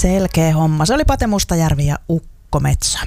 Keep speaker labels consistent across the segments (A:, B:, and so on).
A: Selkeä homma. Se oli Pate Mustajärvi ja Ukko Metsä.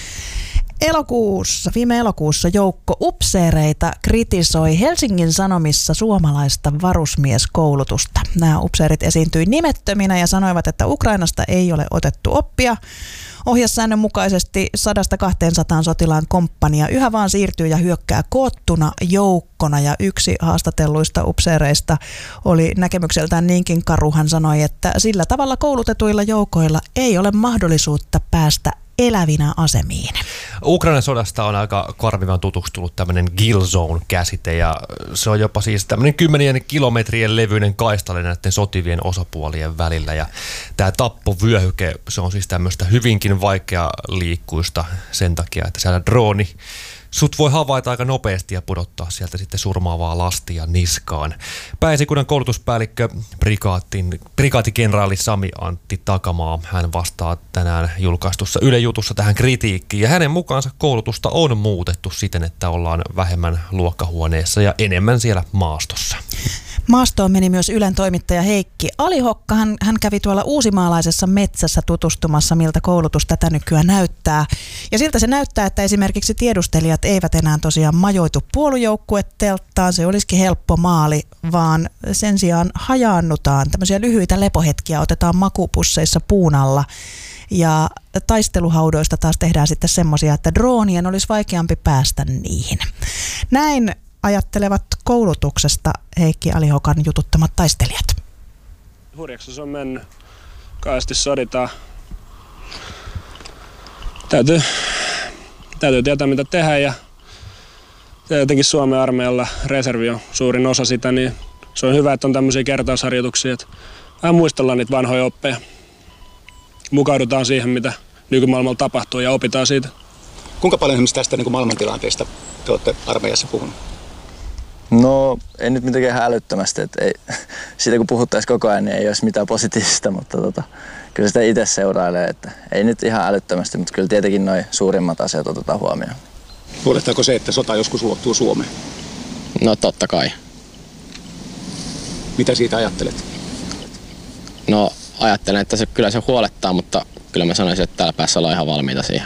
A: Viime elokuussa joukko upseereita kritisoi Helsingin Sanomissa suomalaista varusmieskoulutusta. Nämä upseerit esiintyi nimettöminä ja sanoivat, että Ukrainasta ei ole otettu oppia. Ohjesäännön mukaisesti 100-200 sotilaan komppania yhä vaan siirtyy ja hyökkää koottuna joukkona. Ja yksi haastatelluista upseereista oli näkemykseltään niinkin karu. Hän sanoi, että sillä tavalla koulutetuilla joukoilla ei ole mahdollisuutta päästä elävinä asemiin.
B: Ukrainan sodasta on aika karmivan tutustunut tämmöinen kill zone-käsite, ja se on jopa siis tämmöinen 10 kilometrien levyinen kaistale näiden sotivien osapuolien välillä, ja tämä tappovyöhyke, se on siis tämmöistä hyvinkin vaikea liikkuista sen takia, että siellä drooni sut voi havaita aika nopeasti ja pudottaa sieltä sitten surmaavaa lastia niskaan. Pääesikunnan koulutuspäällikkö prikaatikenraali Sami Antti Takamaa, hän vastaa tänään julkaistussa Yle Jutussa tähän kritiikkiin. Ja hänen mukaansa koulutusta on muutettu siten, että ollaan vähemmän luokkahuoneessa ja enemmän siellä maastossa.
A: Maastoon meni myös Ylen toimittaja Heikki Alihokka. Hän kävi tuolla uusimaalaisessa metsässä tutustumassa, miltä koulutus tätä nykyään näyttää. Ja siltä se näyttää, että esimerkiksi tiedustelijat eivät enää tosiaan majoitu puolujoukkuetelttaan. Se olisikin helppo maali, vaan sen sijaan hajaannutaan. Tämmöisiä lyhyitä lepohetkiä otetaan makupusseissa puun alla. Ja taisteluhaudoista taas tehdään sitten semmoisia, että droonien olisi vaikeampi päästä niihin. Näin ajattelevat koulutuksesta Heikki Alihokan jututtamat taistelijat.
C: Hurjaksi se on mennyt. Kaasti soditaan. Täytyy tietää mitä tehdä, ja jotenkin Suomen armeijalla reservi on suurin osa sitä, niin se on hyvä, että on tämmöisiä kertausharjoituksia, että vähän muistellaan niitä vanhoja oppeja. Mukaudutaan siihen, mitä nykymaailmalla tapahtuu, ja opitaan siitä.
D: Kuinka paljon esimerkiksi tästä niin kuin maailmantilanteesta te olette armeijassa puhunut?
E: No ei nyt mitenkään ihan älyttömästi, että siitä kun puhuttaisiin koko ajan, niin ei olisi mitään positiivista, mutta kyllä sitä itse seurailee, että ei nyt ihan älyttömästi, mutta kyllä tietenkin nuo suurimmat asiat otetaan huomioon.
D: Huolettaako se, että sota joskus ulottuu Suomeen?
F: No totta kai.
D: Mitä siitä ajattelet?
F: No ajattelen, että kyllä se huolettaa, mutta kyllä mä sanoisin, että täällä päässä ollaan ihan valmiita siihen.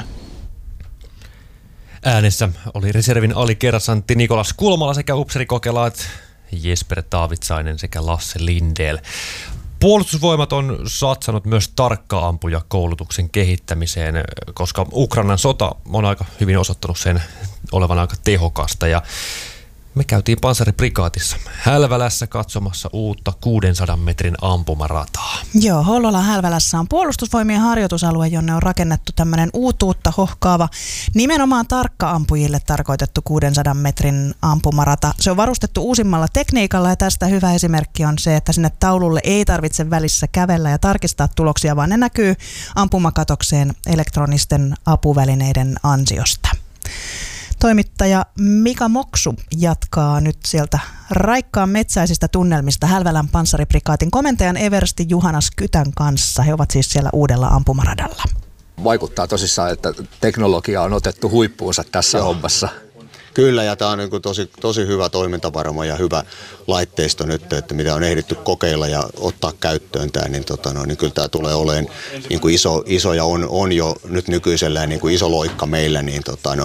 B: Äänessä oli reservin alikersantti Nikolas Kulmala sekä upseerikokelaat Jesper Taavitsainen sekä Lasse Lindell. Puolustusvoimat on satsannut myös tarkka-ampujakoulutuksen kehittämiseen, koska Ukrainan sota on aika hyvin osoittanut sen olevan aika tehokasta. Ja me käytiin panssariprikaatissa Hälvälässä katsomassa uutta 600 metrin ampumarataa.
A: Joo, Hollolan Hälvälässä on puolustusvoimien harjoitusalue, jonne on rakennettu tämmöinen uutuutta hohkaava, nimenomaan tarkka-ampujille tarkoitettu 600 metrin ampumarata. Se on varustettu uusimmalla tekniikalla, ja tästä hyvä esimerkki on se, että sinne taululle ei tarvitse välissä kävellä ja tarkistaa tuloksia, vaan ne näkyy ampumakatokseen elektronisten apuvälineiden ansiosta. Toimittaja Mika Moksu jatkaa nyt sieltä raikkaan metsäisistä tunnelmista Hälvälän panssariprikaatin komentajan eversti Juhana Skytän kanssa. He ovat siis siellä uudella ampumaradalla.
G: Vaikuttaa tosissaan, että teknologia on otettu huippuunsa tässä hommassa.
H: Kyllä, ja tämä on niin kuin tosi hyvä toimintavarma ja hyvä laitteisto nyt, että mitä on ehditty kokeilla ja ottaa käyttöön tämä, niin kyllä tämä tulee olemaan niin kuin iso ja on jo nyt nykyisellään niin kuin iso loikka meillä niin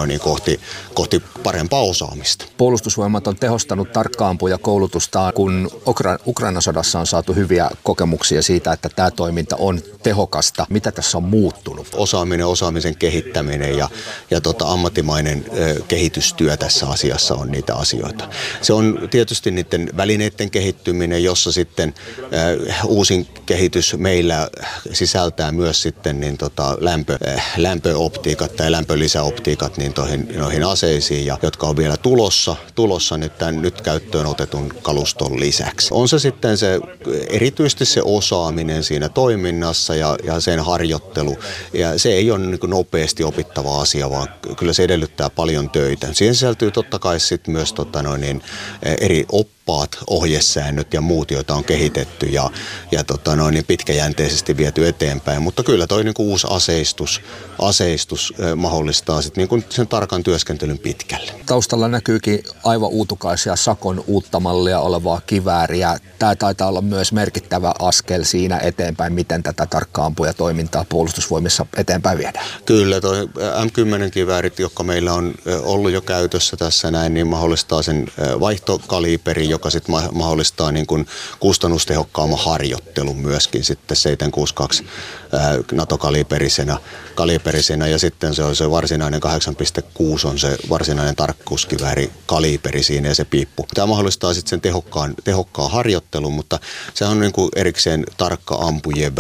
H: kohti parempaa osaamista.
G: Puolustusvoimat on tehostanut tarkka-ampujakoulutusta, kun Ukrainan sodassa on saatu hyviä kokemuksia siitä, että tämä toiminta on tehokasta. Mitä tässä on muuttunut?
H: Osaamisen kehittäminen ja ammattimainen kehitystyö tässä asiassa on niitä asioita. Se on tietysti niiden välineiden kehittyminen, jossa sitten uusin kehitys meillä sisältää myös sitten lämpöoptiikat tai lämpölisäoptiikat noihin aseisiin, jotka on vielä tulossa nyt käyttöön otetun kaluston lisäksi. On se sitten erityisesti se osaaminen siinä toiminnassa ja sen harjoittelu. Ja se ei ole niin kuin nopeasti opittava asia, vaan kyllä se edellyttää paljon töitä. Siihen sisältyy totta kai sitten myös eri oppaat, ohjesäännöt ja muut, joita on kehitetty ja niin pitkäjänteisesti viety eteenpäin. Mutta kyllä toi niin kuin uusi aseistus mahdollistaa sit niin kuin sen tarkan työskentelyn pitkälle.
G: Taustalla näkyykin aivan uutukaisia Sakon uutta mallia olevaa kivääriä. Tämä taitaa olla myös merkittävä askel siinä eteenpäin, miten tätä tarkka-ampujatoimintaa puolustusvoimissa eteenpäin viedään.
H: Kyllä, tuo M10-kiväärit, jotka meillä on ollut jo käytössä tässä näin, niin mahdollistaa sen vaihtokaliberin, joka sitten mahdollistaa niin kuin kustannustehokkaamman harjoittelun myöskin sitten 762 NATO-kaliberisena ja sitten se on se varsinainen 8.6 on se varsinainen tarkkuuskivääri kaliberi siinä ja se piippu. Tämä mahdollistaa sitten sen tehokkaan harjoittelun, mutta se on niin kuin erikseen tarkka-ampujien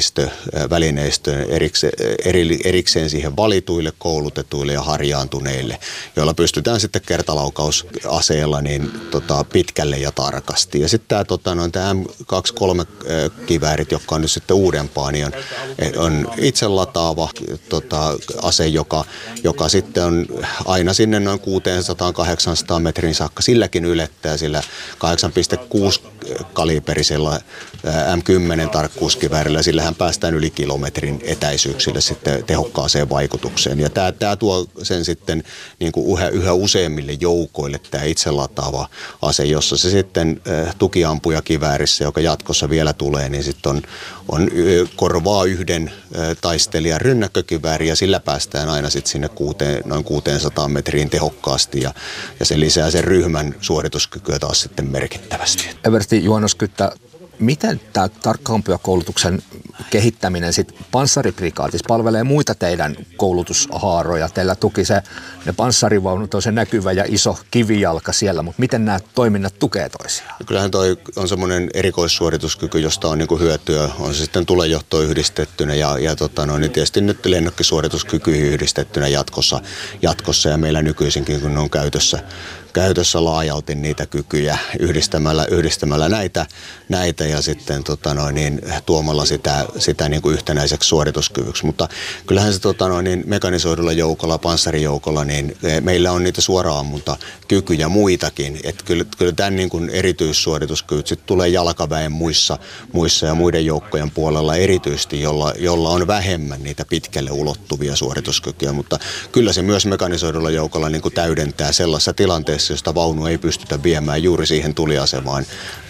H: välineistö erikseen siihen valituille, koulutetuille ja harjaantuneille, joilla pystytään sitten kertalaukaus-aseella niin, pitkälle ja tarkasti. Ja sitten tämä M23-kiväärit, jotka on nyt sitten uudempaa, niin on itse lataava ase, joka sitten on aina sinne noin 600-800 metrin saakka. Silläkin ylettää sillä 8.6 kaliberisella M10 tarkkuuskiväärillä. Sillähän päästään yli kilometrin etäisyyksille sitten tehokkaaseen vaikutukseen. Ja tämä tuo sen sitten niin kuin yhä useimmille joukoille tämä itse lataava ase, jossa se sitten tukiampuja kiväärissä, joka jatkossa vielä tulee, niin sitten on korvaa yhden taistelijan rynnäkkökivääri ja sillä päästään aina sitten sinne noin 600 metriin tehokkaasti ja se lisää sen ryhmän suorituskykyä taas sitten merkittävästi.
G: Eversti Juonoskyttä, miten tämä tarkka-ampujakoulutuksen kehittäminen sitten panssariprikaatissa palvelee muita teidän koulutushaaroja? Teillä tuki ne panssarivaunut on se näkyvä ja iso kivijalka siellä, mutta miten nämä toiminnat tukee toisiaan?
H: Kyllähän toi on semmoinen erikoissuorituskyky, josta on niinku hyötyä. On se sitten tulejohto yhdistettynä ja niin tietysti nyt lennokkisuorituskykyihin yhdistettynä jatkossa ja meillä nykyisinkin, kun ne on käytössä laajalti niitä kykyjä yhdistämällä näitä ja sitten tuomalla sitä niin kuin yhtenäiseksi suorituskyvyksi. Mutta kyllähän se mekanisoidulla joukolla, panssarijoukolla, niin meillä on niitä suora-ammuntakykyjä muitakin. Että kyllä tämän niin kuin erityissuorituskyvyt sitten tulee jalkaväen muissa ja muiden joukkojen puolella erityisesti, jolla on vähemmän niitä pitkälle ulottuvia suorituskykyjä. Mutta kyllä se myös mekanisoidulla joukolla niin kuin täydentää sellaisessa tilanteessa, josta vaunu ei pystytä viemään juuri siihen tuliasemaan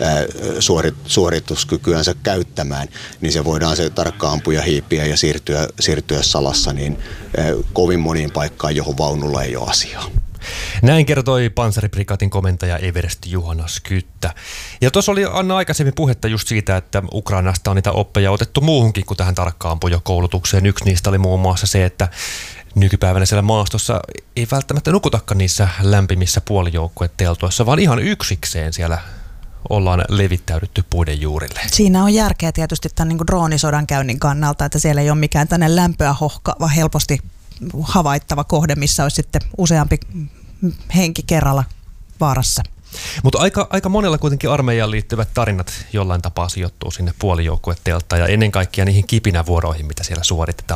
H: suorituskykyänsä käyttämään, niin se voidaan se tarkka-ampuja hiipiä ja siirtyä salassa niin kovin moniin paikkaan, johon vaunulla ei ole asiaa.
B: Näin kertoi panssariprikaatin komentaja Eversti Juonoskyttä. Ja tuossa oli Anna aikaisemmin puhetta just siitä, että Ukrainasta on niitä oppeja otettu muuhunkin kuin tähän tarkka-ampujakoulutukseen. Yksi niistä oli muun muassa se, että nykypäivänä siellä maastossa ei välttämättä nukutakaan niissä lämpimissä puolijoukkueteltoissa, vaan ihan yksikseen siellä ollaan levittäydytty puiden juurille.
A: Siinä on järkeä tietysti tämän niin kuin droonisodan käynnin kannalta, että siellä ei ole mikään tänne lämpöä hohkaava, helposti havaittava kohde, missä olisi sitten useampi henki kerralla vaarassa.
B: Mutta aika monella kuitenkin armeijaan liittyvät tarinat jollain tapaa sijoittuu sinne puolijoukkueteltaan ja ennen kaikkea niihin kipinävuoroihin, mitä siellä suoritetaan.